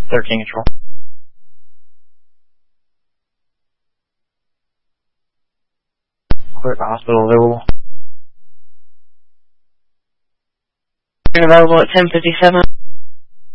13 control. Clear the hospital available. Available at 10:57.